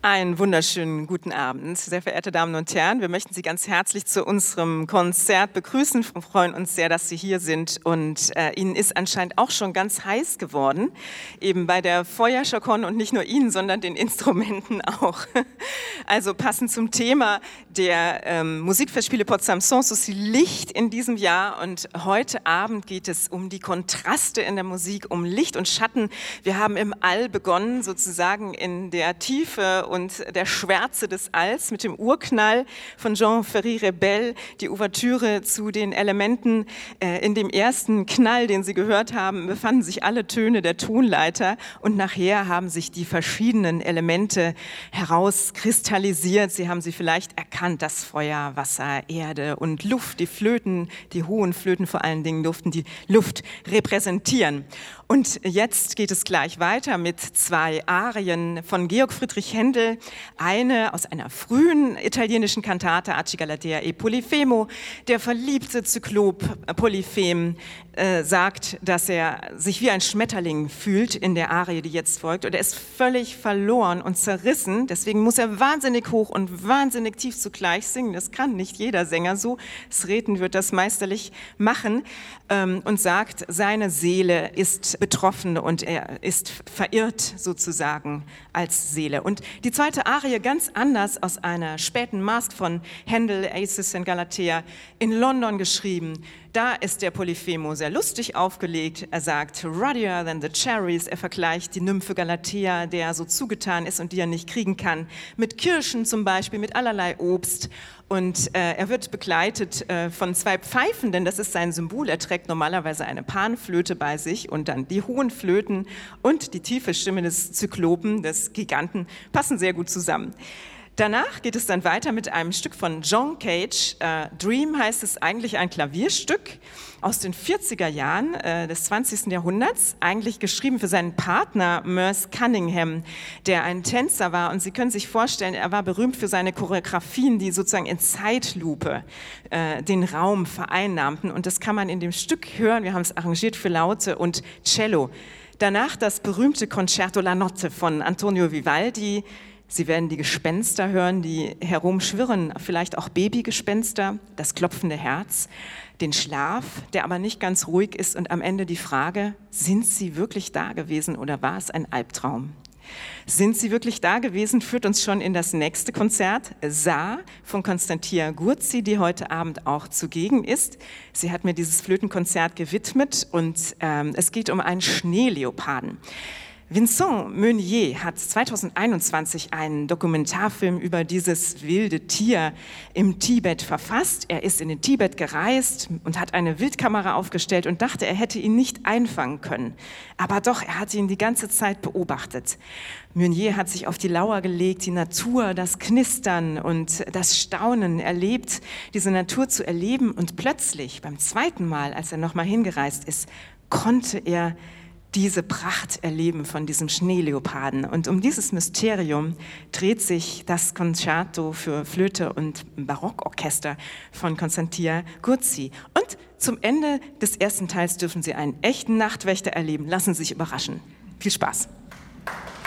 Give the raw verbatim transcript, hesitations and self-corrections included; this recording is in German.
Einen wunderschönen guten Abend, sehr verehrte Damen und Herren. Wir möchten Sie ganz herzlich zu unserem Konzert begrüßen. Wir freuen uns sehr, dass Sie hier sind. Und äh, Ihnen ist anscheinend auch schon ganz heiß geworden, eben bei der Feuerschokon und nicht nur Ihnen, sondern den Instrumenten auch. Also passend zum Thema der ähm, Musikfestspiele Potsdam Sans Souci Licht in diesem Jahr. Und heute Abend geht es um die Kontraste in der Musik, um Licht und Schatten. Wir haben im All begonnen, sozusagen in der Tiefe und der Schwärze des Alls mit dem Urknall von Jean-Ferry Rebel, die Ouvertüre zu den Elementen. Äh, in dem ersten Knall, den Sie gehört haben, befanden sich alle Töne der Tonleiter und nachher haben sich die verschiedenen Elemente herauskristallisiert. Sie haben sie vielleicht erkannt, das Feuer, Wasser, Erde und Luft, die Flöten, die hohen Flöten vor allen Dingen durften die Luft repräsentieren. Und jetzt geht es gleich weiter mit zwei Arien von Georg Friedrich Händel. Eine aus einer frühen italienischen Kantate, Aci Galatea e Polifemo. Der verliebte Zyklop Polyphem äh, sagt, dass er sich wie ein Schmetterling fühlt in der Arie, die jetzt folgt. Und er ist völlig verloren und zerrissen. Deswegen muss er wahnsinnig hoch und wahnsinnig tief zugleich singen. Das kann nicht jeder Sänger so. Sreten wird das meisterlich machen ähm, und sagt, seine Seele ist betroffen und er ist verirrt sozusagen als Seele. Und die zweite Arie ganz anders aus einer späten Masque von Händel, Acis and Galatea, in London geschrieben. Da ist der Polyphemo sehr lustig aufgelegt. Er sagt, ruddier than the cherries. Er vergleicht die Nymphe Galatea, der so zugetan ist und die er nicht kriegen kann, mit Kirschen zum Beispiel, mit allerlei Obst. Und äh, er wird begleitet äh, von zwei Pfeifen, denn das ist sein Symbol. Er trägt normalerweise eine Panflöte bei sich und dann die hohen Flöten und die tiefe Stimme des Zyklopen, des Giganten, passen sehr gut zusammen. Danach geht es dann weiter mit einem Stück von John Cage. Äh, Dream heißt es, eigentlich ein Klavierstück aus den vierziger Jahren äh, des zwanzigsten Jahrhunderts, eigentlich geschrieben für seinen Partner Merce Cunningham, der ein Tänzer war. Und Sie können sich vorstellen, er war berühmt für seine Choreografien, die sozusagen in Zeitlupe äh, den Raum vereinnahmten. Und das kann man in dem Stück hören. Wir haben es arrangiert für Laute und Cello. Danach das berühmte Concerto La Notte von Antonio Vivaldi. Sie werden die Gespenster hören, die herumschwirren, vielleicht auch Babygespenster, das klopfende Herz, den Schlaf, der aber nicht ganz ruhig ist und am Ende die Frage, sind Sie wirklich da gewesen oder war es ein Albtraum? Sind Sie wirklich da gewesen, führt uns schon in das nächste Konzert, Sa von Konstantia Gurzi, die heute Abend auch zugegen ist. Sie hat mir dieses Flötenkonzert gewidmet und ähm, es geht um einen Schneeleoparden. Vincent Meunier hat zweitausendeinundzwanzig einen Dokumentarfilm über dieses wilde Tier im Tibet verfasst. Er ist in den Tibet gereist und hat eine Wildkamera aufgestellt und dachte, er hätte ihn nicht einfangen können. Aber doch, er hat ihn die ganze Zeit beobachtet. Meunier hat sich auf die Lauer gelegt, die Natur, das Knistern und das Staunen erlebt, diese Natur zu erleben. Und plötzlich, beim zweiten Mal, als er nochmal hingereist ist, konnte er diese Pracht erleben von diesem Schneeleoparden. Und um dieses Mysterium dreht sich das Concerto für Flöte und Barockorchester von Konstantia Gurzi. Und zum Ende des ersten Teils dürfen Sie einen echten Nachtwächter erleben. Lassen Sie sich überraschen. Viel Spaß.